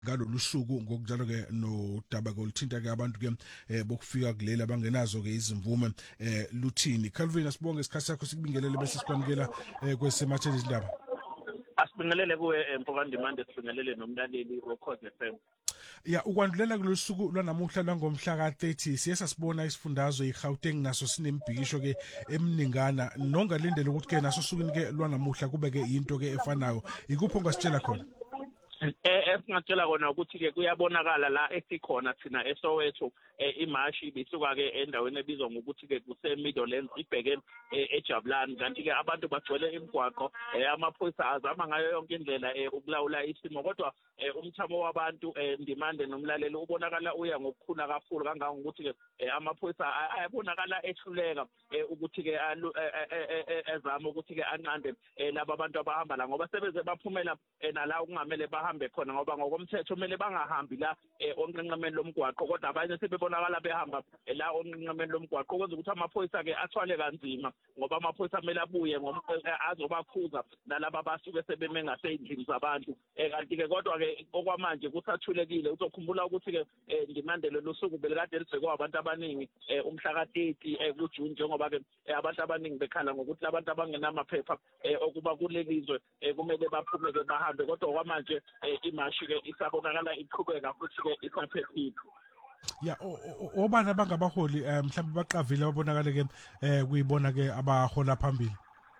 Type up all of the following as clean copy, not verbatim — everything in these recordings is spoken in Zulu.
ngalolu suku ngokunjalo ke nodaba kolithinta ke abantu ke bokufika kulela bangenazo ke izimvume luthini. Calvin, asibonge isikhathi sakho sikubingelele bese sikwamukela kwesematheni izindaba. Asibingelele kuwe Mpokandimande, sibingelele nomlaleli weCause FM. Ya, ukwandulela kulolu suku lwanamuhla langomhla ka-30 siye sasibona isifundazwe iGauteng naso sinembhikisho ke emningana. Nongalindele ukuthi ke naso sukwini ke lwanamuhla kube ke into ke efanayo. Ikuphi ongasitshela khona? Esingatshela kona ukuthi ke kuyabonakala la esikhona thina eSoweto imashi bisuka ke endaweni ebizwa ngokuthi ke kuse Middlelands ibheke eJabulani, kanti ke abantu bagcwele imigwaqo, amaphoyisa azama ngayo yonke indlela ukulawula isimo, kodwa umthamo wabantu Ndimande nomlaleli ubonakala uya ngokukhula kakhulu kangangokuthi ke amaphoyisa ayabonakala ehluleka ukuthi ke ezama ukuthi ke anqande laba abantu abahamba la, ngoba sebeze baphumela nala okungamele bahambe khona, ngoba ngokomthetho kumele bangahambi la onqenqemeni lomgwaqo, kodwa abanye sebebonakala behamba la onqenqemeni lomgwaqo, kwenza ukuthi amaphoyisa ke athwale kanzima, ngoba amaphoyisa kumele abuye azobakhuza nalaba basuke sebeme ngasendlini zabantu. Kanti ke kodwa ke okwamanje kusathulekile. Uzokhumbula ukuthi ke Ndimande lolu suku belikade libhekwa abantu abaningi umhla ka-30 kuJune, njengoba ke abantu abaningi bekhala ngokuthi labantu abangenamaphepha okuba kulelizwe kumele baphume ke bahambe, kodwa okwamanje imashi ke isabonakala iqhubeka futhi ke isaphephile. Ya, obana bangabaholi mhlawumbe baqavile babonakala ke kuyibona ke abahola phambili.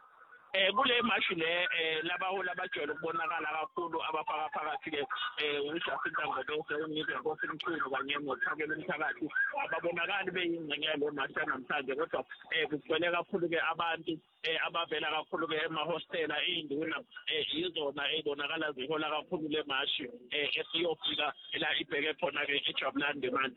Kule mashi le labaholi abajwayele ukubonakala kakhulu abafaka phakathi ke uJacinta Ngobese, uNgizwe Nkosi-Mchunu kanye noThakela Mthakathi ababonakali beyingxenye yalo mashi namhlanje, kodwa kugcwele kakhulu ke abantu abavela kakhulu ke emahostela induna izona ezibonakala zihola kakhulu le mashi esiyofika la ibheke khona ke eJabulani Ndimande.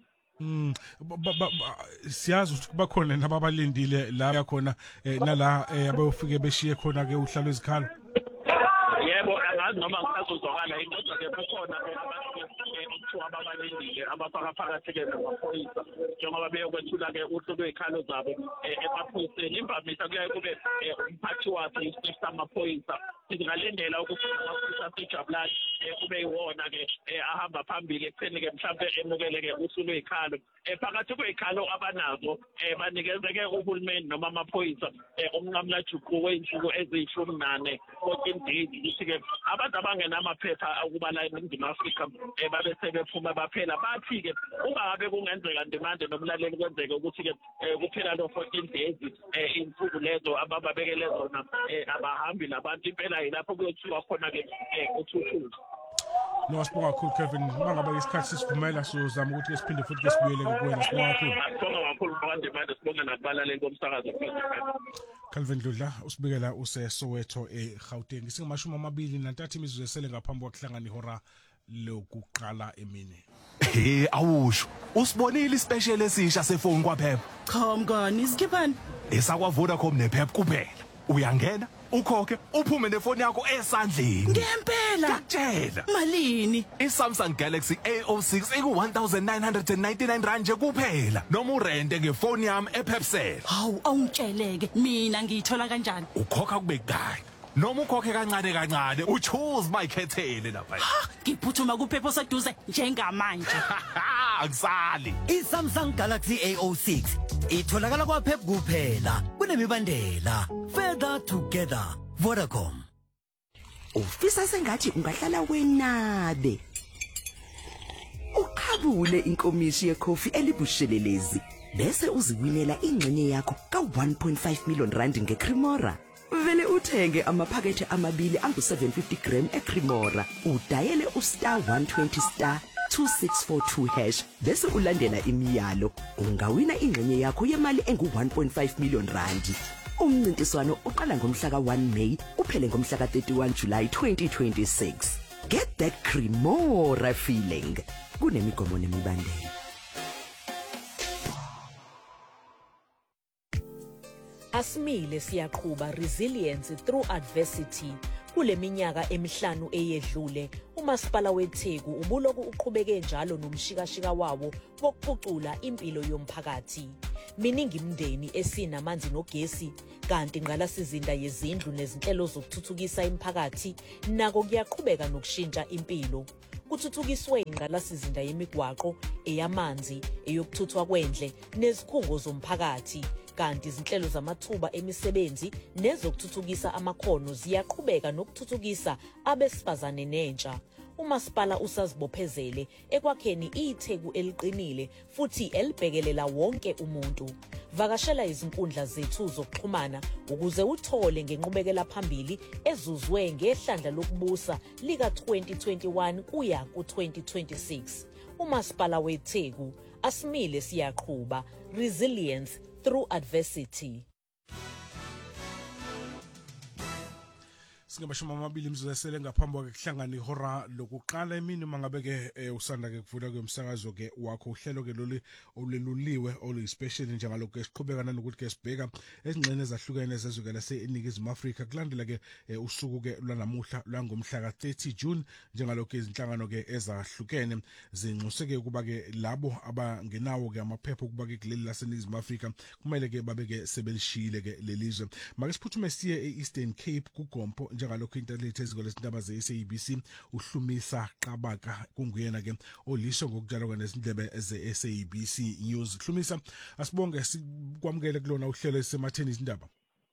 Siyazi ukuthi kuba khona nababalindile la yakhona nala abayofike beshiye khona ke uhlalo ezikhalo. Yebo, angazi noma ngisazozwakala kodwa ke bakhona okuthiwa ababalindile abafaka phakathi ke namaphoyisa, njengoba beyokwethula ke uhlu lwezikhalo zabo emaphoyiseni. Imvamisa kuyaye kube umphathi wakhe isiteshi samaphoyisa. Singalindela ukuthi amaphoyisa aseJabulani kube yiwona ke ahamba phambili ekutheni ke mhlawumbe emukele ke uhlu lwezikhalo. Phakathi kwezikhalo abanazo banikeze ke uhulumeni noma amaphoyisa umnqamula juqu weinsuku eziyishumi 14 days, ukuthi ke abantu abangenamaphepha ukuba la eNingizimu Afrika babe sebephuma baphela. Bathi ke ungabe kungenzeka Ndimande nomlaleli kwenzeke ukuthi ke kuphela lo 14 days insuku lezo abababekele zona abahambi labantu, impela yilapho kuyothiwa khona ke uthuthuva. No, sibonga kakhulu Kevin, mangabe isikhathi sisivumela sizama ukuthi siphinde futhi ke sibuyele kuwena. Sibonga kakhulu. Sibonga kakhulu Ndimande, sibonga nakubalaleli bomsakazo. Calvin Dludla usibikela useSoweto eGauteng. Singamashumi 23 imizuzu esele ngaphambi kokuhlangana ihora lokuqala emini. Awusho usibonile ispecial esisha sefoni kwaPhep? Cha mngani, isikhiphani? Esakwa Vodacom nePhep kuphela. Uyangena ukhokhe uphume nefoni yakho esandleni. Ngempela ngiyakutshela. Malini? iSamsung Galaxy A06 iku1999 rand nje kuphela, noma urente ngefoni yami ePhepcell. Hawu awungitsheleke mina ngiyithola kanjani? Ukhokha kube kudala noma ukhokhe kancane kancane, uchoose mayikhethele lapha. Ngiphuthuma kuPhep oseduze njengamanje. Akusali. iSamsung Galaxy A06 itholakala kwaPhep kuphela. Kunemibandela. Further together. Vodacom. Ufisa sengathi ungahlala wenabe. Uqhabule inkomishi yecoffee elibushelelezi bese uziwinela ingxenye yakho ka1.5 million rand ngeCremora. Vele uthenge amaphakethe amabili angu750 gram eCremora, udayele *120*2642# bese ulandela imiyalo, ungawina ingxenye yakho yemali engu1.5 million rand. Umncintiswano uqala ngomhla ka1 May uphele ngomhla ka31 July 2026. Get that Cremora feeling. Kunemigomo nemibandela. Asimile siyaqhuba resilience through adversity. Kule minyaka emihlanu eyedlule, uMasipala weTheku ubuloku uqhubeke njalo nomshikashika wawo wokuphucula impilo yomphakathi. Miningi imindeni esinamanzi nogesi, kanti ingqalasizinda yezindlu nezinhlelo zokuthuthukisa imiphakathi nako kuyaqhubeka nokushintsha impilo. kuthuthukiswe ingqalasizinda yemigwaqo, eyamanzi, eyokuthuthwa kwendle nezikhungo zomphakathi. Kanti izinhlelo zamathuba emisebenzi nezokuthuthukisa amakhono ziyaqhubeka nokuthuthukisa abesifazane nentsha. Umasipala usazibophezele ekwakheni itheku eliqinile futhi elibhekelela wonke umuntu. Vakashela izinkundla zethu zokuxhumana ukuze uthole ngenqubekela phambili ezuzwe ngehlandla lokubusa lika 2021 kuya ku 2026. Umasipala weTheku, asimile siyaqhubha, resilience through adversity. Singamashumi amabili imzuzu esele ngaphambi kwake kuhlangana ihora lokuqala emini mangabe ke usanda ke kuvula kwemsakazo ke wakho uhlelo ke lolu oluliwe oluyispecial njengalokho ke siqhubekana nokuthi ke sibheka ezingxenye ezahlukene zezwe laseNingizimu Afrika kulandela ke usuku ke lwanamuhla langomhla ka 30 June njengalokho izinhlangano ke ezahlukene zinxuse ke kuba ke labo abangenawo ke amaphepha kuba ke kuleli laseNingizimu Afrika kumele ke babe ke sebelishile ke lelizwe. Make siphuthume siye eEastern Cape kuGompo njengalokho intalethe ezikole izindaba ze-SABC uHlumisa Qabaka kunguyena ke olisho ngokujala kwanezindlebe ze-SABC News. Hlumisa, asibonge sikwamukele kulona uhlelo esematheni izindaba.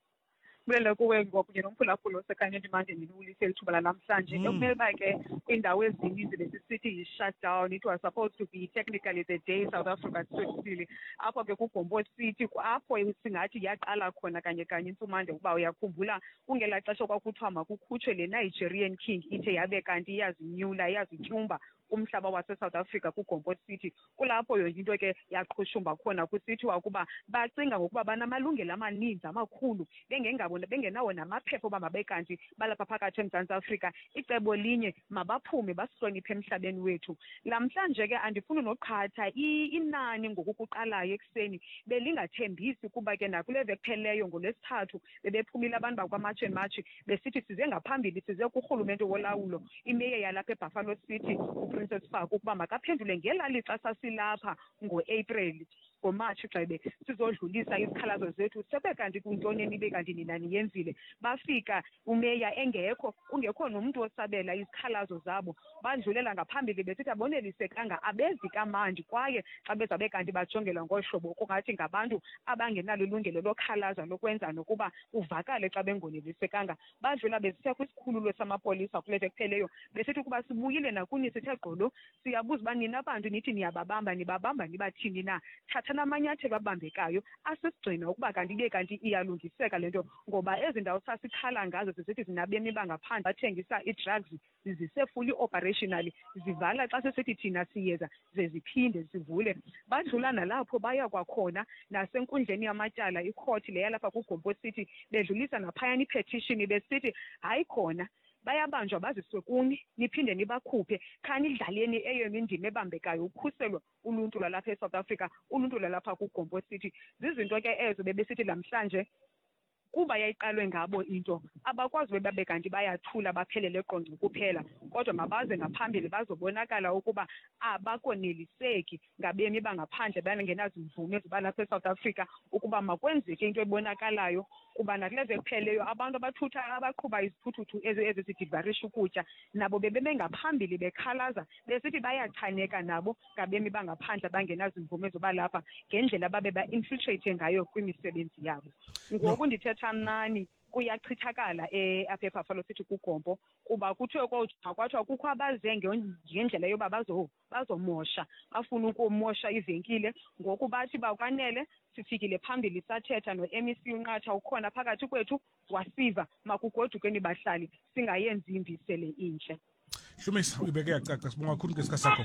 Kumele kuwe ngokunye nomphulaphula sekanye ndimanje ndinulise lithuba namhlanje ekumele ba ke indawo ezininzi lesisithi yi-shutdown. It was supposed to be technically the day South Africa stood still. Apho ke kuGompo City apho singathi yaqala khona kanye intsumande ukuba uyakhumbula kungela xesha kwakuthiwa makukhutshwe le Nigerian king ithe yabe kanti iyazinyula iyazityumba umhlaba wase South Africa kuGompo City. Kulapho yonke into ke yaqhushumba khona kusithiwa ukuba bacinga ngokuba banamalungelo amaninzi amakhulu bengenawo namaphepha oba mabekanti balapha phakathi eMzantsi Afrika. Icebo linye mabaphume basihloniphe emhlabeni wethu. Lamhlanje ke andifuni noqhatha inani ngokuqalayo ekseni belingathembisi kuba ke nakule vekupheleyo ngolwesithathu bebephumile abantu bakwaMarch and March besithi size ngaphambili size kurhulumente wolawulo imeya yalapha eBuffalo City uPrincess Faku ukuba makaphendule ngelali xa sasilapha ngoApril ngoMarch gxebe sizodlulisa izikhalazo zethu sebe kanti kuntoni nibe kanti nina niyenzile. Bafika umeya engekho kungekho nomuntu osabela izikhalazo zabo bandlulela ngaphambili besithi abonelisekanga abezi kamandi kwaye xa bezabe kanti bajongelwa ngohlobo kungathi ngabantu abangenalo ilungelo lokhalaza lokwenza nokuba uvakale xa bengonelisekanga. Bandlula besithe kwisikhululo samapolisa kule vekupheleyo besithi ukuba sibuyile nakuni sithe gqolo siyabuza uba nina abantu nithi nibabamba nibathini na. Thathana amanyathelo abambekayo asisigcina ukuba kanti ibe kanti iyalungiseka lento ngoba ezi ndawo sasikhala ngazo zisithi zinabemi bangaphandle bathengisa i-drugs zisefully operational zivala xa sesithi thina siyeza zeziphinde sivule. Badlula nalapho baya kwakhona nasenkundleni yamatyala icourt le yalapha kuGompo City bedlulisa naphayana ipetition besithi hayi khona bayabanjwa baziswe kuni niphinde nibakhuphe khani idlaleni eyona indima ebambekayo ukhuselwa uluntu lwalapha eSouth Africa uluntu lwalapha kuGompo City. Zizinto ke ezo bebesithi lamhlanje kuba yayiqalwe ngabo into abakwazi bebabe kanti bayathula baphelele qonqo kuphela kodwa mabaze ngaphambili bazobonakala ukuba abakoneliseki ngabemi bangaphandle bangenazo imvume ezibalapha eSouth Africa ukuba makwenzeke into ebonakalayo kuba nakuleze kupheleyo abantu abathutha abaqhuba izithuthuthu ezidivarisha ukutya nabo bebengaphambili bekhalaza besithi bayachaneka nabo ngabemi bangaphandle bangenazo imvume ezibalapha ngendlela babe ba-infiltrate ngayo kwimisebenzi yabo. Ngoku ndithetha nani kuyachithakala apha eBuffalo City kuGompo kuba kuthiwe kwathiwa kukho abaze ngendlela yoba bazomosha bafuna ukumosha ivenkile. Ngoku bathi bakwanele sifikile phambili sathetha no-MEC uNqatha ukhona phakathi kwethu wasiva makugodukeni bahlali singayenzi imbisele inhle. Hlumisa uyibeke yacaca sibonga kakhulu ngesikhathi sakho.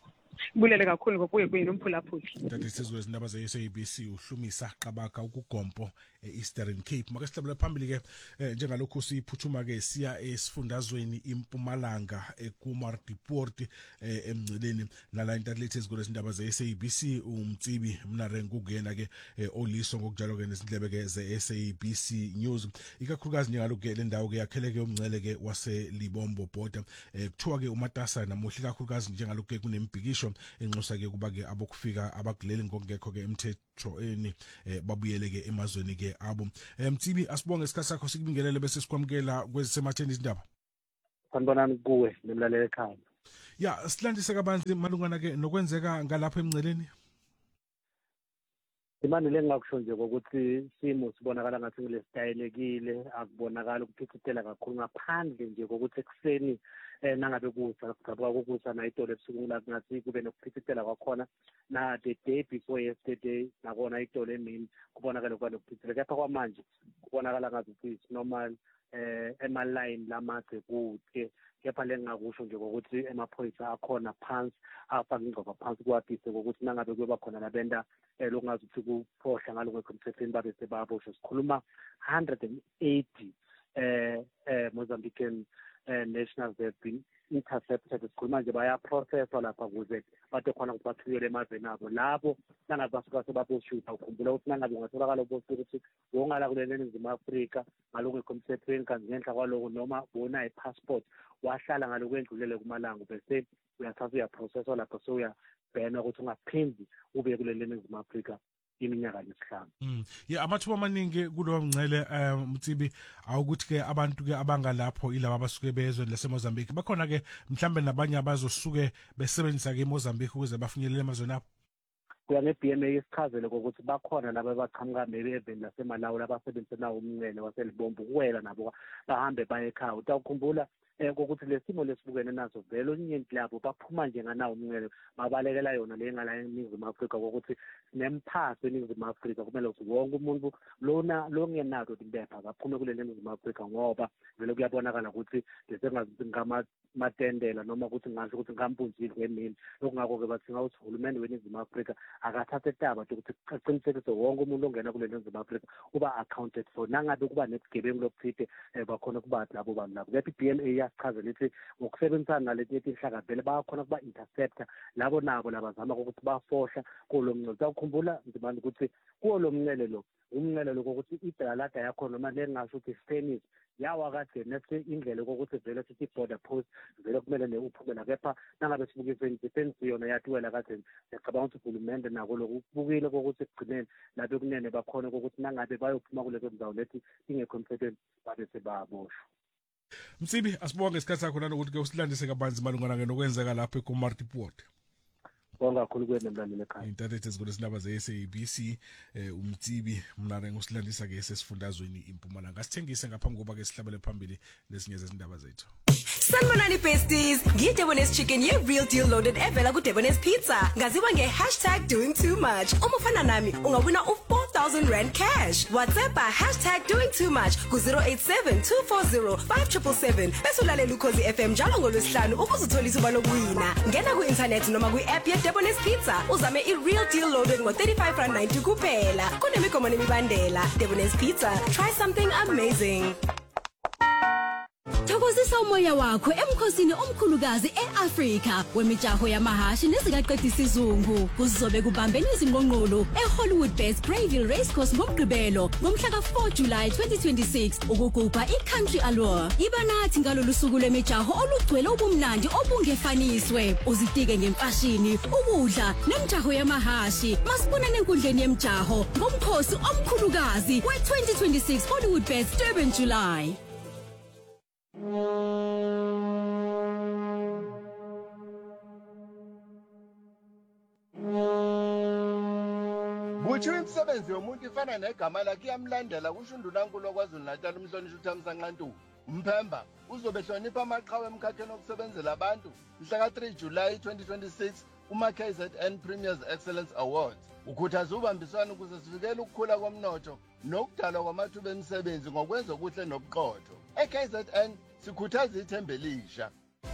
Bulele kakhulu ngokuye kuye nomphulaphuli. Ndade sizwe izindaba ze-SABC uHlumisa Qabaka ukuGompo eEastern Cape. Make sihlabela phambili ke njengalokho siphuthuma ke siya esifundazweni iMpumalanga eKumartiport emngceleni nala intalethe ezikole izindaba ze-SABC umtsibi Mnarengu kuyena ke oliso ngokujalo ke nesindlebe ke ze-SABC News ikakhulukazi njengalokho ke le ndawo ke yakheleke umngcele ke waseLibombo border kuthiwa ke uMatasa namuhla ikakhulukazi njengalokho ke kunembhikisho enxusa ke kuba ke abokufika abakuleli ngokungekho ke emthethweni babuyele ke emazweni ke abo. Mtsibi asibonge isikhathi sakho sikubingelele bese sikwamukela kwezisematheni izindaba. Sanibonani kuwe nemlaleli ekhaya. Ya silandise kabanzi malungana ke nokwenzeka ngalapha emnceleni. Imani lengakusho nje ukuthi simo sibonakala ngathi ngilesitayelekile akubonakala ukuphithithela kakhulu ngaphandle nje kokuthi ekseni nangabe kusa ngapha kokusa na itolo ebusuku ngathi kube nokuphithithela kwakhona na the day before yesterday nakona itolo emini kubonakala kwanokuphithithela kepha kwamanje kubonakala ngathi it's normal ema-line lamade kude kepha lengakusho nje ukuthi emaphoyisa akhona phansi afaka ingqondo phansi kwabhise ukuthi nangabe kuba khona labenda lokungazi ukuthi kuphohla ngalokho emthethweni babe sebaboshwe sikhuluma 180 Mozambican nationals have been intercepted sikhuluma nje bayaprocesswa lapha kuze bade khona ukuthi bathuyele emazweni abo labo nangabe basuka sebaboshuta ukhumbula ukuthi nangabe ungatholakala uboshuta ukuthi wongala kuleli eNingizimu Afrika ngalokho emthethweni kanti ngenhla kwaloko noma bona i-passport wahlala ngalokho endlulele kumalanga bese uyathatha uyaprocesswa lapho so uyabhena ukuthi ungaphindi ube kuleli eNingizimu Afrika iminyaka yesihlanu. Yeah, amathuba amaningi kulowo mngcele Mtsibi awukuthi ke abantu ke abangalapho ilaba abasuke bezwe laseMozambique bakhona ke mhlambe nabanye abazosuke besebenzisa ke eMozambique ukuze bafinyelele emazweni abo. Kuya ngeBMA isichazelo ukuthi bakhona laba abaqhamuka maybe laseMalawi abasebenzisa nawo umngcele waselibombo kuwela nabo bahambe baye ekhaya utawukhumbula ukuthi lesimo lesibukene nazo vele onyenti labo baphuma nje nganawo umngcele babalekela yona le ngala eNingizimu Afrika ukuthi nemphaso eNingizimu Afrika kumele ukuthi wonke umuntu lona longenalo impepha baphume kule eNingizimu Afrika ngoba vele kuyabonakala ukuthi lesengazi ngamatendela noma ukuthi ngasho ukuthi ngampunzile ngemini lokungako ke bathi ngawuthi uhulumeni weNingizimu Afrika akathathe etaba ukuthi aqinisekise wonke umuntu ongena kule eNingizimu Afrika uba accounted for nangabe kuba nezigebengu lokuthithe bakhona kuba labo bantu labo kepha iBMA yachazela ukuthi ngokusebenzisana naleti inhlaka vele bayakhona kuba interceptor labo nabo labazama ukuthi bafohla kulo mncele ukukhumbula ndimani ukuthi kuwo lo mncele lo umncele lokuthi idalada yakho noma lengasho ukuthi Spanish yawa kade nese indlela ukuthi vele sithi border post vele kumele neuphumela kepha nangabe sibukise indefense yona yathuwela kade ngicabanga ukuthi uhulumende nako lokubukile ukuthi kugcineni lapho kunene bakhona ukuthi nangabe bayophuma kulezo ndawo lethi ingekho emthethweni babe sebaboshwa. Mtsibi asibonge isikhathi sakho nanokuthi ke usilandise kabanzi malungana ke nokwenzeka lapha eKomatipoort. Bongakhulu kwena mlandeli ekhaya. Internet ezikole sindaba ze-SABC Mtsibi mnare ngosilandisa ke sesifundazweni iMpumalanga. Sithengise ngaphambi koba ke sihlabele phambili lesinye zezindaba zethu. Sanibonani besties, ngiDebones Chicken ye real deal loaded evela ku Debones Pizza. Ngaziwa nge #doingtoomuch. Uma ufana nami ungawina u4,000 Rand cash. WhatsApp #doingtoomuch ku 0872405777 bese ulalela uKhosi FM njalo ngoLwesihlanu ukuze uthole ithuba lokuwina. Ngena ku internet noma ku app ye Debones Pizza uzame i-real deal loaded ngo35.90 kuphela. Kunemigomo nemibandela. Debones Pizza, try something amazing. Thokozisa umoya wakho emkhosini omkhulukazi eAfrika wemijaho yamahashi nezikaqedisa isizungu kuzobe kubambene izingqongqolo eHollywood Best Greyville Racecourse ngomgqibelo ngomhla ka4 July 2026 ukugubha iCountry Allure. Iba nathi ngalolu suku lwemijaho olugcwele ubumnandi obungefaniswe uzitike ngemfashini ukudla nemijaho yamahashi masibonane enkundleni yemijaho ngomkhosi omkhulukazi we2026 Hollywood Best Durban July. Buthi imisebenzi yomuntu ifana negama lakhe iyamlandela kusho uNdunankulu kwaZulu Natal umhlonishwa uThamsanqa Ntuli. Mphemba uzobe hlonipha amaqhawe emkhakheni okusebenzela abantu mhla ka3 July 2026 kuma-KZN Premiers Excellence Awards. Ukhuthaza ubambiswano ukuze sivikele ukukhula komnotho nokudalwa kwamathuba emisebenzi ngokwenza okuhle nobuqotho. eKZN sikhuthaza ithemba elisha.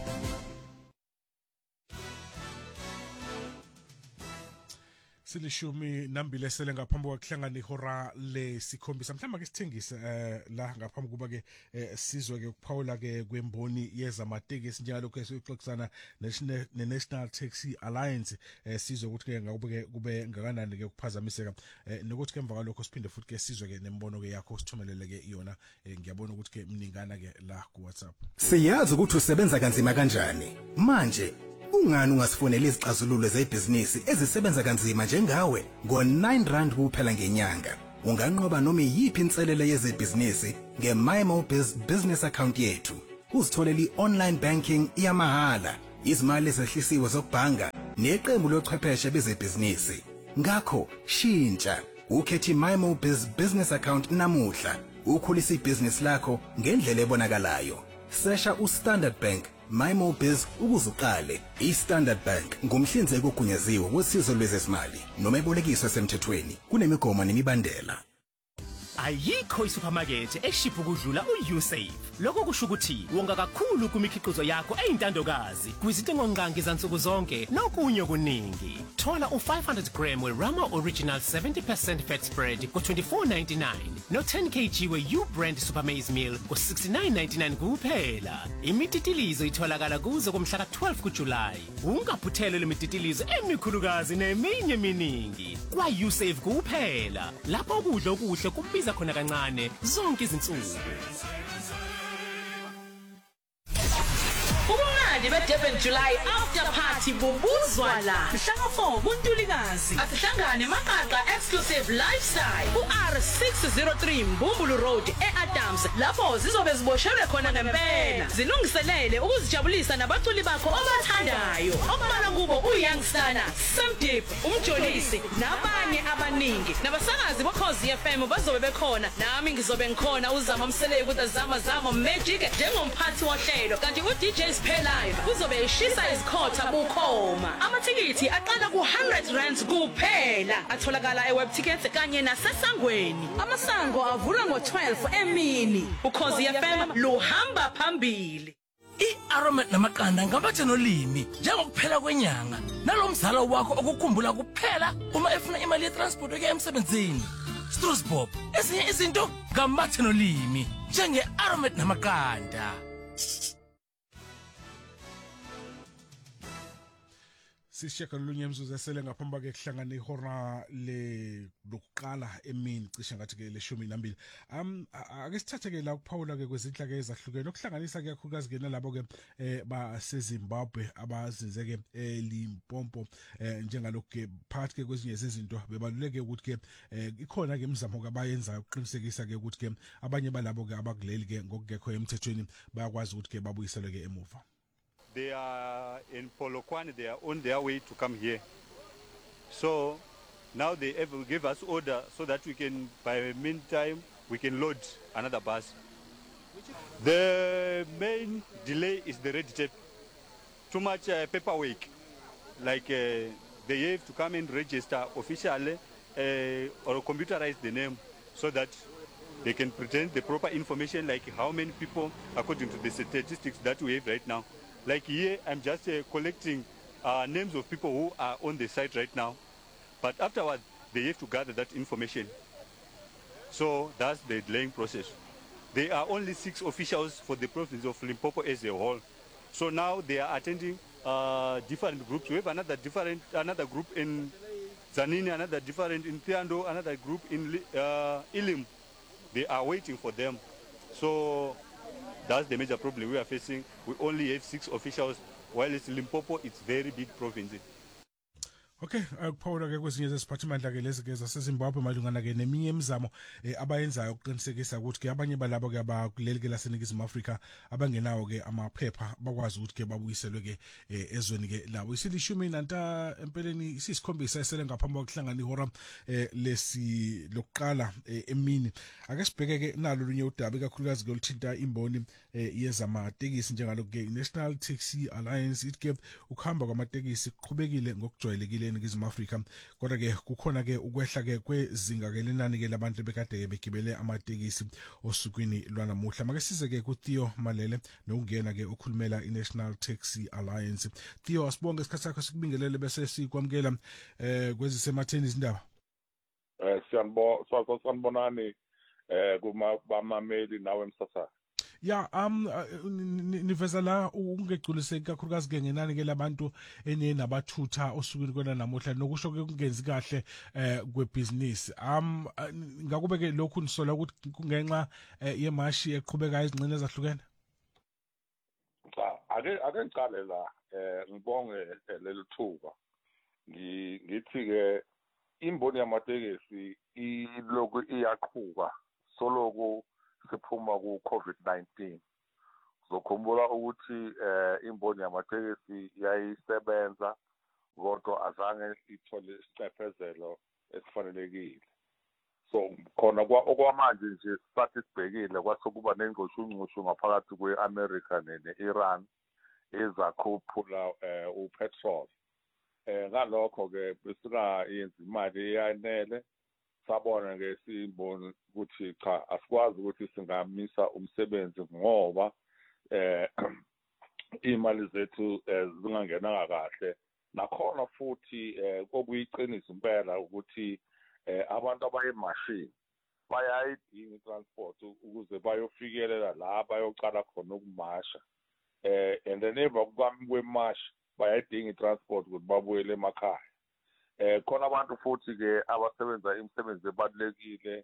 Silishumi nambile sele ngaphambi kokuhlangana ihora lesikhombisa mhlamba ke sithengise la ngaphambi kuba ke sizwe ke ukuphawula ke kwemboni yezamatekisi njalo ke sixoxisana neNational Taxi Alliance sizwe ukuthi ke ngakube kube ngakanani ke ukuphazamiseka nokuthi ke emva kwalokho siphinde futhi ke sizwe ke nembono ke yakho sithumelele ke iyona ngiyabona ukuthi ke mningana ke la ku WhatsApp. Siyazi ukuthi usebenza kanzima kanjani manje ungani ungasifonela izixazululo zebhizinisi ezisebenza kanzima njengawe ngo9 kuphela ngenyanga unganqoba noma yipi inselele yezebhizinisi ngeMyMobiz business account yethu uzitholela iOnline banking yamahala izimali ezehlisiwe zokubhanga neqembu lochwepheshe bezebhizinisi. Ngakho shintsha ukhethi MyMobiz business account namuhla ukhulisa ibhizinisi lakho ngendlela ebonakalayo. Sesha uStandard Bank MyMobiz ukuzuqale. iStandard Bank ngumhlinzeki ogunyaziwe wosizo lwezezimali noma ebolekiswa semthethweni kunemigomo nemibandela. Ayikho isupermarket eshipha ukudlula uUsave. Lokho kusho ukuthi wonga kakhulu kumikhiqizo yakho eyintandokazi kwizintengo nqangi zansuku zonke nokunye okuningi. Thola u500 gram weRama Original 70% fat spread ku24.99 no 10 kg weUbrand Super Maize Meal ku69.99 kuphela. Imititilizo itholakala kuze kumhla ka12 kuJuly. Ungaphuthelwe lemititilizo emikhulukazi neminye eminingi. KwaUsave kuphela. Lapho ukudla okuhle kubiza khona kancane zonke izinsuku. Ubungani beDurban July after party bubuzwa la mhla ka4 kuNtulikazi asihlangane maqaqa exclusive lifestyle uR603 Mbumbulu Road eAdams lapho zizobe ziboshelwe khona ngempela zilungiselele ukuzijabulisa nabaculi bakho obathandayo okubala kubo uYoungstana Samdip umjolisi nabanye abaningi nabasakazi bokhozi FM bazobe bekhona nami ngizobe ngikhona uzama umseleyo ukuthi zama magic njengomphathi wohlelo kanti uDJ Live kuzobe ishisa izikhotha bukhoma amathikithi aqala ku100 kuphela atholakala eWebTickets kanye nasesangweni amasango avula ngo12 emini ukhozi FM luhamba phambili iAromat namaqanda ngabathe nolimi njengokuphela kwenyanga nalomzalo wakho okukhumbula kuphela uma efuna imali yetransport ukuya emsebenzini Strasbourg ezinye izinto ngabathe nolimi njengeAromat namaqanda Sisheka lolunye imzuzu esele ngaphambi ke kuhlangana ihora lokuqala emini cishe ngathi ke le12 ake sithathe ke la kuphawula ke kwezinhla ke ezahlukene okuhlanganisa ke kakhulukazi ke nalabo ke baseZimbabwe abazinze ke Limpopo njengalokho ke phakathi ke kwezinye zezinto bebaluleke ukuthi ke ikhona ke imizamo kabayenza ukuqinisekisa ke ukuthi ke abanye balabo ke abakuleli ke ngokungekho emthethweni bayakwazi ukuthi ke babuyiselwe ke emuva. They are in Polokwane, they are on their way to come here. So now they will give us order so that we can, by the meantime, we can load another bus. The main delay is the red tape. Too much paperwork. Like they have to come and register officially or computerize the name so that they can present the proper information like how many people according to the statistics that we have right now. Like here, I'm just collecting names of people who are on the site right now. But afterwards, they have to gather that information. So that's the delaying process. There are only 6 officials for the province of Limpopo as a whole. So now they are attending different groups. We have another group in Zanini, another different in Thiando, another group in Ilim. They are waiting for them. So that's the major problem we are facing. We only have 6 officials, while it's Limpopo, it's very big province. Okay, akuphawula ke kwezinye zesiphathimandla ke lezi ke zaseZimbabwe malungana ke neminye imizamo abayenzayo ukuqinisekisa ukuthi ke abanye balabo ke abakuleli ke laseNingizimu Afrika abangenawo ke amaphepha bakwazi ukuthi ke babuyiselwe ke ezweni ke labo. Isilishumi nanta empeleni isisikhombisa esele ngaphambi kokuhlangana ihora lesi lokuqala emini. Ake sibheke ke nalo lunye udaba kakhulukazi ke oluthinta imboni yezamatekisi njengalokho ke National Taxi Alliance ithi ke ukuhamba kwamatekisi kuqhubekile ngokujwayelekile eNingizimu Afrika kodwa ke kukhona ke ukwehla ke kwezinga ke lenani ke labantu bekade ke begibele amatekisi osukwini lwanamuhla. Make size ke kuTheo Malele nokungena ke ukhulumela iNational Taxi Alliance. Theo, asibonge isikhathi sakho sikubingelele bese sikwamukela kwezisematheni izindaba. Sanibonani kuma bamameli nawe emsasa. Ya niveza la ungegculiseki kakhulukazi ke ngenani ke labantu enenabathutha osukwini kwena namuhla nokusho ke kungenzi kahle kwebusiness. Ngakube ke lokhu nisola ukuthi kungenxa yemashi eqhubekayo izingcine ezahlukene. Ake ngicale la ngibonge lelithuba. Ngithi ke imboni yamatekisi iloko iyaqhuba soloku siphuma ku COVID-19. zokhumbula ukuthi imboni yamatekisi yayisebenza kodwa azange ithole isicephezelo esifanelekile. So khona okwamanje nje sathi sibhekile kwasekuba nengoshunqushu ngaphakathi kwe-America ne-Iran ezakhuphula upetrol. Ngalokho-ke besingayenza imali eyanele, sabona ngesimboni ukuthi cha asikwazi ukuthi singamisa umsebenzi ngoba imali zethu zingangenanga kahle. Nakhona futhi kokuyiqiniso impela ukuthi abantu abayemashini bayayidinga itransport ukuze bayofikelela la bayocala khona ukumasha. And then emva kwemashi bayayidinga itransport ukuthi babuyele emakhaya. Khona abantu futhi-ke abasebenza imisebenzi ebalulekile,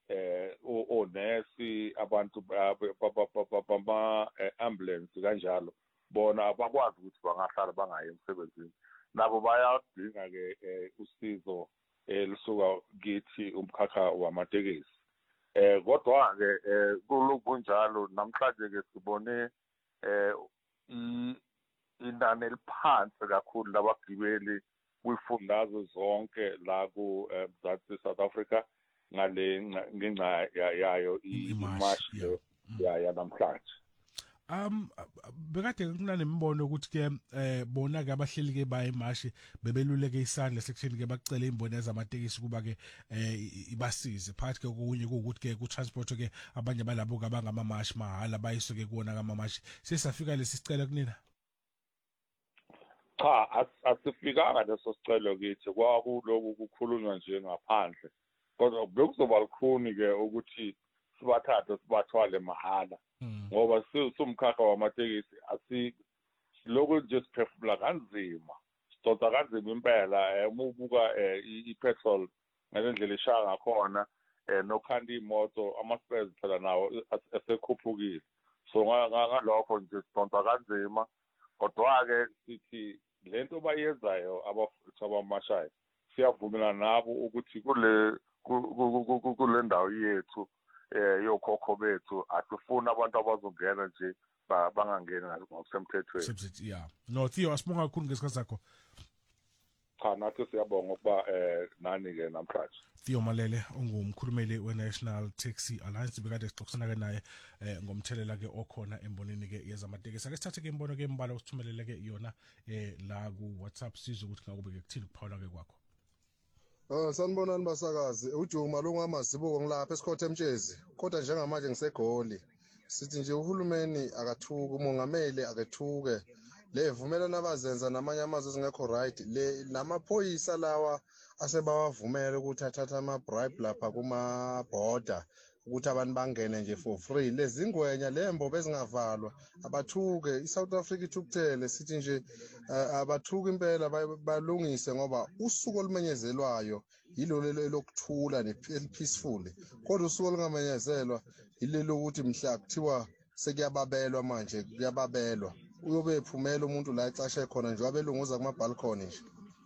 onesi, abantu bama-ambulance kanjalo, bona abakwazi ukuthi bangahlala bangayi emsebenzini. Nabo bayadinga-ke usizo lisuka kithi umkhakha wamatekisi. Kodwa-ke kunjalo namhlanje-ke sibone inani eliphansi kakhulu labagibeli kwifundazwe zonke la ku-Mzansi South Africa ngenxa yayo imashi yanamhlanje. Bekade kunanembono ukuthi ke bona ke abahleli ke baya emashi bebeluleke isandla sekutheni ke bacela imboni ezamatekisi kuba ke ibasize phakathi ke okunye ukuthi ke ku transport ke abanye balabo ke abangamamashi mahala bayisuke kuona kamamashi. Sesafika lesi sicelo kunina? Cha, asifikanga leso sicelo kithi, kwakuloku kukhulunywa nje ngaphandle. Kodwa bekuzoba lukhuni ke ukuthi sibathathe sibathwale mahala. Ngoba sumkhakha wamatekisi lokhu nje siphefumula kanzima, sidonsa kanzima impela. Uma ubuka i-petrol ngalendlela eshaya ngakhona, nokhanda imoto ama-spares phela nawo asekhuphukile. So ngalokho nje sidonsa kanzima. Kodwa-ke sithi lento bayenzayo abamashayo siyavumelana nabo ukuthi kule ndawo yethu yokhokho bethu asifuna abantu abazongena nje bangangeni ngokusemthethweni. Yeah. No, Theo, asibonga kakhulu ngesikhathi sakho. Cha, nathi siyabonga ukuba nani-ke namhlanje. Theo Malele ungumkhulumeli we-National Taxi Alliance, bekade sixoxisana ke naye ngomthelela ke okhona embonini ke yezamatekisi. Ake sithathe ke imbono ke imbala usithumelele ke yona la ku WhatsApp sizwe ukuthi ngakube ke kuthini ukuphawula ke kwakho. Sanibonani basakazi, uJuma longamazibuko ngilapha esikhothe emtshezi, kodwa njengamanje ngisegoli. Sithi nje uhulumeni akathuke, umongameli akethuke. Le vumelana abazenza namanye amazwe ezingekho right, lamaphoyisa lawa asebawavumela ukuthi athatha ama-bribe lapha kuma-border ukuthi abantu bangene nje for free. Lezi ngwenya lembobo ezingavalwa abathuke, i-South Africa ithukuthele. Sithi nje abathuke impela balungise ngoba usuku olumenyezelwayo yilo lokuthula ne-peaceful, kodwa usuku olungamenyezelwa yilelo ukuthi mhla kuthiwa sekuyababelwa manje, kuyababelwa. Uyobe ephumela umuntu la ecashe khona nje wabelunguza kuma-balcony nje.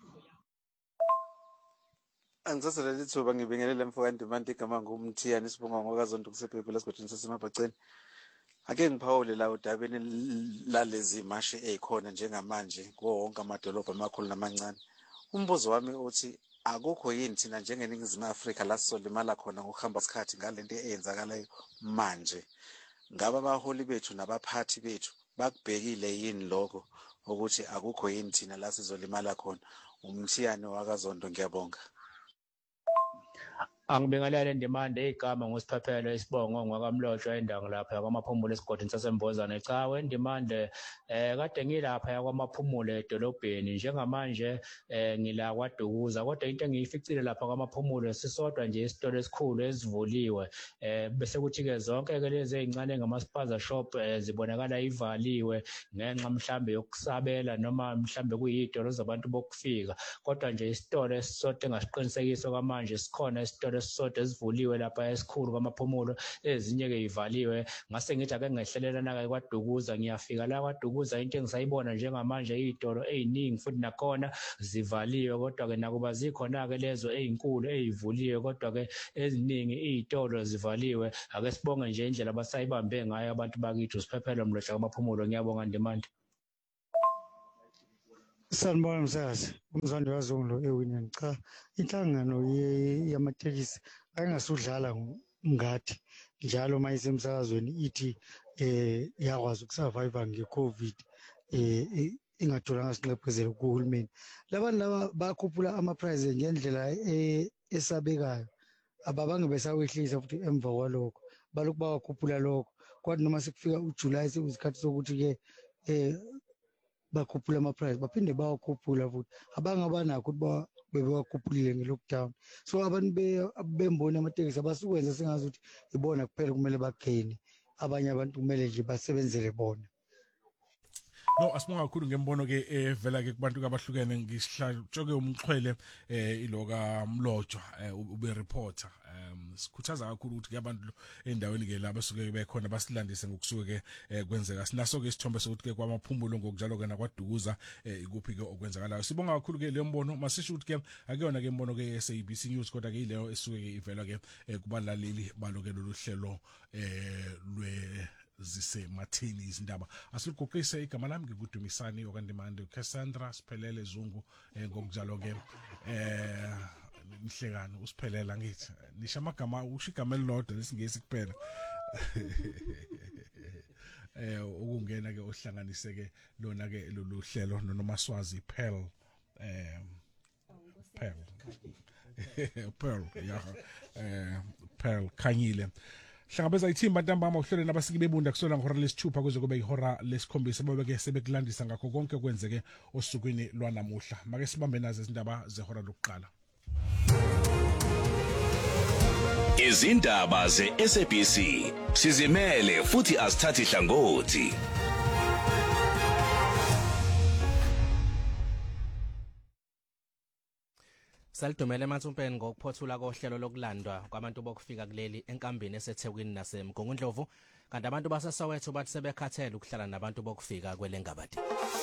Angizase leli thuba ngibingelele mfowethu Ndimandi igama ngumthiyani Sibonga ngokaZonto kusephephe lesigodini sasemabhaceni. Ake ngiphawule la udabeni lalezi mashi ezikhona njengamanje kuwo wonke amadolobha amakhulu namancane. Umbuzo wami uthi akukho yini thina njengeNingizimu Afrika la sizolimala khona ngokuhamba isikhathi ngalento eyenzakalayo manje? Ngaba abaholi bethu nabaphathi bethu bakubhekile yini lokho ukuthi akukho yini thina la sizolimala khona? Umthiyani wakaZonto, ngiyabonga. Angibingelele Ndimande igama ngosiphephelo Isibongo ngwakamlotshwa endawo lapha kwamaphumulo esigodini sasembozana. Cha Ndimande, kade ngilapha yakwamaphumulo edolobheni, njengamanje ngila kwaDukuza, kodwa into engiyificile lapha kwamaphumulo sisodwa nje isitolo esikhulu esivuliwe, bese kuthi ke zonke ke lezi ezincane ngamaspaza shop zibonakala ivaliwe ngenxa mhlambe yokusabela noma mhlambe kuyidolo zabantu bokufika. Kodwa nje isitolo esisodwa engasiqinisekisa kwamanje sikhona isitolo esisodwa esivuliwe lapha esikhulu kwamaphumulo ezinye ke ivaliwe ngase ngithi ake ngehlelela na kwaDukuza ngiyafika la kwaDukuza into engisayibona njengamanje izitolo eziningi futhi nakhona zivaliwe kodwa ke nakuba zikhona ke lezo ezinkulu ezivuliwe kodwa ke eziningi izitolo zivaliwe ake sibonge nje indlela abasayibambe ngayo abantu bakithi usiphephelo mlohla kwamaphumulo ngiyabonga Ndimande. Sanibona msakazi umzando wazonlo ewinini cha inhlangano yamatekisi ayingasudlala ngathi njalo mayisemsakazweni ithi yakwazi ukusurvive ngeCovid ingatholanga sinxephezelo kuhulumeni labantu laba bakhuphula ama-price ngendlela esabekayo ababange besawehlisa futhi emva kwalokho balokhu bawakhuphula lokho kwathi noma sekufika uJuly sekuyisikhathi sokuthi ke bakhuphula ama-price baphinde bawakhuphula futhi abangabanakho ukuthi bebewakhuphulile nge-lockdown so abantu bemboni amatekisi abasukwenza sengazi ukuthi ibona kuphela kumele bakheni abanye abantu kumele nje basebenzele bona. No asibonga kakhulu ngembono ke evela ke kubantu abahlukene ngisihlotshoke umxhwele iloka Mlotshwa ube reporter sikhuthaza kakhulu ukuthi ke abantu endaweni ke la basuke bekhona basilandise ngokusuke ke kwenzeka sinaso ke isithombe sokuthi ke kwamaphumulo ngokunjalo ke nakwaDukuza ikuphi ke okwenzakalayo sibonga kakhulu ke le mbono masisho ukuthi ke akuyona ke imbono ke SABC News kodwa ke ileyo esuke ke ivela ke kubalaleli baloke lolu hlelo zise mathini izindaba asikuqise igama lami ngikudumisani okandimande Cassandra Siphelele Zungu ngokunjalo ke Mhlekani usiphelela ngithi nisha amagama ushigama elilodwa lesingesi kuphela ukungena ke ohlanganise ke lona ke lolu hlelo noNomaswazi Pearl Pearl Khanyile hlangabeza ithimba ntambama uhlelo nabasiki bebunda kusola ngihora lesithupha kuze kube ihora lesikhombisa babeke sebekulandisa ngakho konke kwenzeke osukwini lwanamuhla make sibambe nazo izindaba zehora lokuqala. Izindaba ze-SABC sizimele futhi asithathi hlangothi. Salidumele eMathumpeni ngokuphothula kohlelo lokulandwa kwabantu bokufika kuleli enkambini eseThekwini naseMgungundlovu kanti abantu baseSoweto bathi sebekhathele ukuhlala nabantu bokufika kwelengabadi.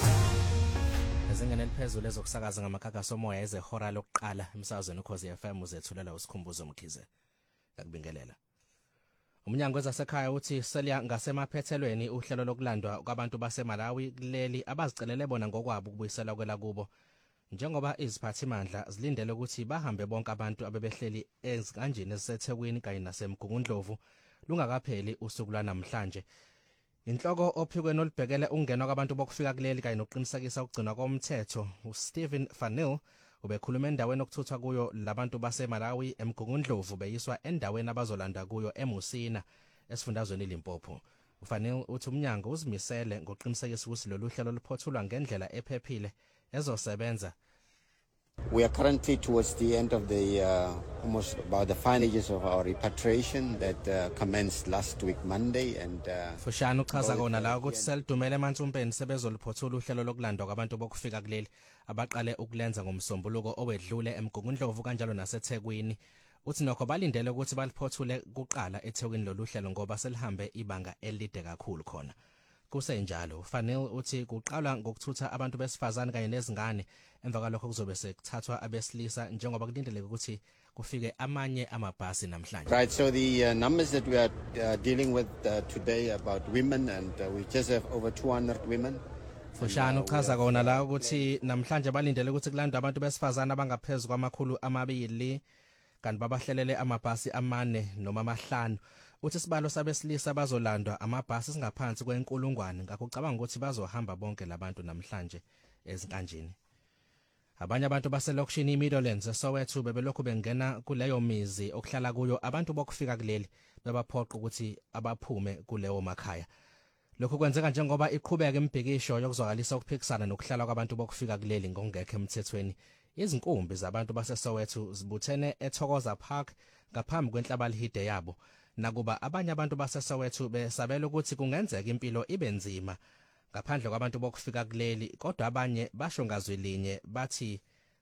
Ezingene eliphezulu ezokusakaza ngamakhaka somoya ezehora lokuqala emsakazweni Ukhozi FM uzethulela usikhumbuzo Mkhize. Yakubingelela. Umnyango wezasekhaya uthi selya ngasemaphethelweni uhlelo lokulandwa kwabantu baseMalawi kuleli abazicelele bona ngokwabo ukubuyisela kwela kubo. Njengoba iziphathimandla zilindele ukuthi bahambe bonke abantu abebehleli ezikanjeni eziseThekwini kanye naseMgungundlovu lungakapheli usuku lwanamhlanje. Inhloko ophikweni olubhekele ungenwa kwabantu bokufika kuleli kanye nokuqinisekisa ukugcinwa komthetho uStephen Fanil ubekhuluma endaweni okuthuthwa kuyo labantu baseMalawi eMgungundlovu beyiswa endaweni abazolanda kuyo eMusina esifundazweni Limpopo. uFanil uthi umnyango uzimisele ngokuqinisekisa ukuthi lolu hlelo luphothulwa ngendlela ephephile ezosebenza. We are currently towards the end of the almost about the final stages of our repatriation that commenced last week Monday and Fushana uchaza kona la ukuthi selidumele eManthumpeni sebezoliphothula uhlelo lokulandwa kwabantu bokufika kuleli abaqale ukulenza ngomsombuluko owedlule eMgungundlovu kanjalo naseThekwini. Uthi nokho balindele ukuthi baliphothule kuqala eThekwini lolu hlelo ngoba selihambe ibanga elide kakhulu khona. Kusenjalo Fanil uthi kuqala ngokuthutha abantu besifazane kanye nezingane emva kwalokho kuzobe sekuthathwa abesilisa njengoba kulindeleke ukuthi kufike amanye amabhasi namhlanje. Right, so the numbers that we are dealing with today about women and we just have over 200 women. Fushana uchaza kona la ukuthi namhlanje balindele ukuthi kulandwe abantu besifazane abangaphezulu kwama200 kanti babahlelele amabhasi amane noma amahlanu. Uthi sibalo sabesilisa bazolandwa amabhasi singaphansi kwe1,000 ngakho ucabanga ukuthi bazohamba bonke labantu namhlanje ezinkanjeni. Abanye abantu baselokishini iMidlands eSoweto bebelokhu bengena kuleyo mizi okuhlala kuyo abantu bokufika kuleli bebaphoqa ukuthi abaphume kuleyo makhaya. Lokhu kwenzeka njengoba iqhubeka imibhikisho yokuzwakalisa ukuphikisana nokuhlala kwabantu bokufika kuleli ngokungekho emthethweni. Izinkumbi zabantu baseSoweto zibuthene eThokoza Park ngaphambi kwenhlabalihide yabo. Nakuba abanye abantu baseSoweto besabela ukuthi kungenzeka impilo ibe nzima ngaphandle kwabantu bokufika kuleli kodwa abanye basho ngazwi linye bathi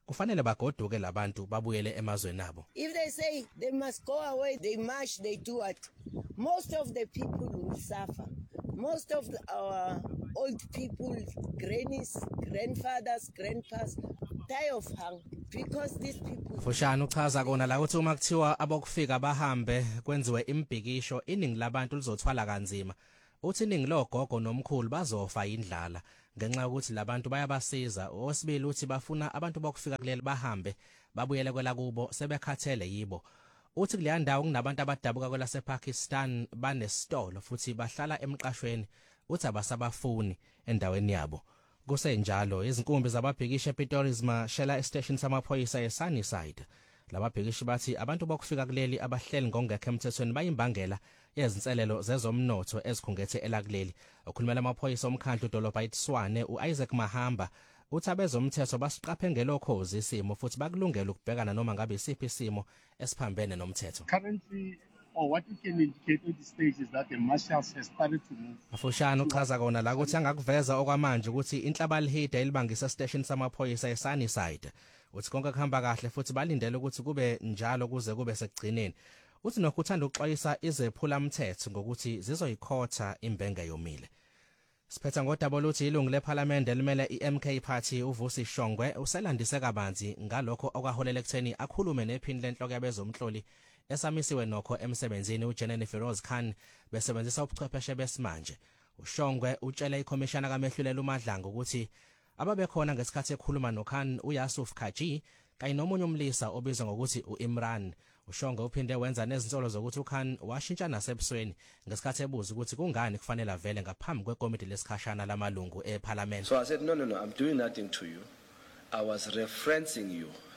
kufanele bagoduke labantu babuyele emazweni abo. If they say they must go away, they march, they do what? Most of the people will suffer. Most of our old people, grannies, grandfathers, grandpas, die of hunger because these people. Fushane uchaza kona la ukuthi uma kuthiwa abokufika bahambe kwenziwe imbhikisho iningi labantu lizothwala kanzima. Uthi iningi logogo nomkhulu bazofa indlala ngenxa ukuthi labantu bayabasiza. Osibili uthi bafuna abantu bokufika kuleli bahambe babuyele kwela kubo sebekhathele yibo. Uthi kuleya ndawo kunabantu abadabuka kwelasePakistan banesitolo futhi bahlala emqashweni. Uthi abasabafuni endaweni yabo. Kusenjalo izinkumbi zababhikisha ePitori zimashela estation samaphoyisa eSunnyside. Lababhikishi bathi abantu bokufika kuleli abahleli ngongekho emthethweni bayimbangela yezinselelo zezomnotho ezikhungethe elakuleli. Okhulumela amaphoyisa omkhandlu dolobha iTswane uIsaac Mahamba uthi abezomthetho basiqaphe ngelokhozi isimo futhi bakulungela ukubhekana noma ngabe isiphi isimo esiphambene nomthetho. Currently, or what we can indicate at this stage is that the marshals has started to move. Afushane uchaza kona la ukuthi angakuveza okwamanje ukuthi inhlabalihide elibangisa station samaphoyisa eSunnyside. Uthi konke kuhamba kahle futhi balindele ukuthi kube njalo kuze kube sekugcineni. Uthi nokuthanda ukuxwayisa izephula umthetho ngokuthi zizoyikhotha imbenge yomile. Siphetha ngodaba lokuthi ilungu leParliament elimele iMK Party uVusi Shongwe uselandise kabanzi ngalokho okwaholela ekutheni akhulume nephini lenhloko yabezomhloli esamisiwe nokho emsebenzini uJenene Feroz Khan besebenzisa ubuchwepheshe besimanje. uShongwe utshele iCommissioner kaMehlulela uMadlanga ukuthi ababekhona ngesikhathi ekhuluma noKhan uYasuf Khaji kanye nomunye umlisa obizwa ngokuthi uImran. uShongwe uphinde wenza nezinsolo zokuthi uKhan washintsha nasebusweni ngesikhathi ebuza ukuthi kungani kufanele avele ngaphambi kwekomiti lesikhashana lamalungu eParliament. So I said no, I'm doing nothing to you. I was referencing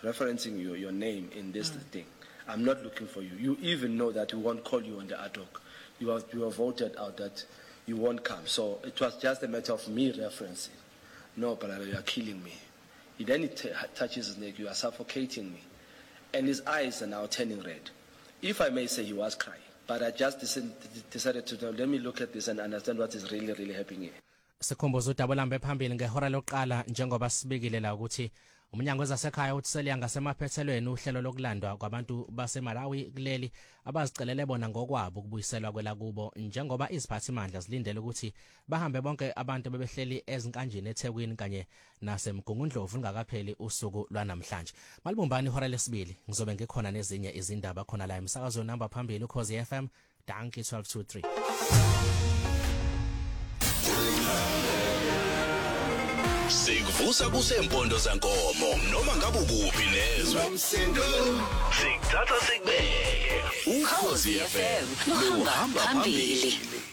you, your name in this thing. I'm not looking for you. You even know that we won't call you on the ad hoc. You have voted out that you won't come. So it was just a matter of me referencing. No, but you are killing me. He then touches his neck, you are suffocating me. And his eyes are now turning red. If I may say, he was crying. But I just decided to let me look at this and understand what is really happening here. Sikhumbuza udaba lambe phambili ngehora lokuqala njengoba sibikile la ukuthi uMnyango wezasekhaya uthi Celiya ngasemaphethelweni uhlelo lokulandwa kwabantu baseMalawi kuleli abazicelele bona ngokwabo ukubuyiselwa kwela kubo njengoba iziphathimandla zilindele ukuthi bahambe bonke abantu bebehleli ezinkanjini eThekwini kanye naseMgungundlovu ngakapheli usuku lwanamhlanje. Malibumbani ihora lesibili ngizobe ngikhona nezinye izindaba khona la emsakazweni namba phambili uKhosi FM Dankie 1223. Sikuvusa kusempondo zankomo noma ngabe ukuphi nezwe sikuthatha sikubeke uKhosi FM uhamba phambili.